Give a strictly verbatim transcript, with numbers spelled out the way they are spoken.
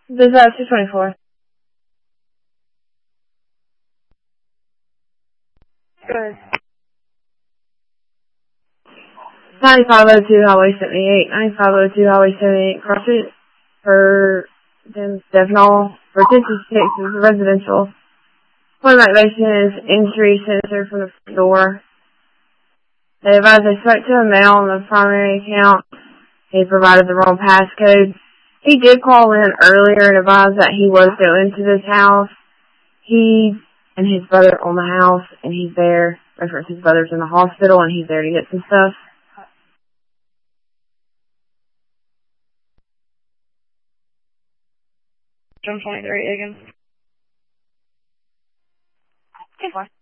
This is two twenty-four. Good. ninety-five oh two Highway seventy-eight. ninety-five oh two Highway seventy-eight. Cross Street for Devnall. For fifty-six is residential. Point of activation is injury sensor from the front door. They advised they spoke to a male on the primary account. He provided the wrong passcode. He did call in earlier and advised that he was going to this house. He and his brother own the house, and he's there. Reference his brother's in the hospital, and he's there to get some stuff. June twenty-three, again. Okay, fine.